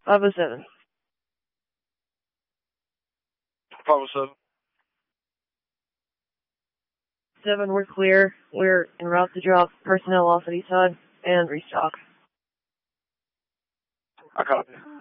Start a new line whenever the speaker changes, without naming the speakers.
507.
507.
7, we're clear. We're en route to drop personnel off at Eastside and restock.
I copy.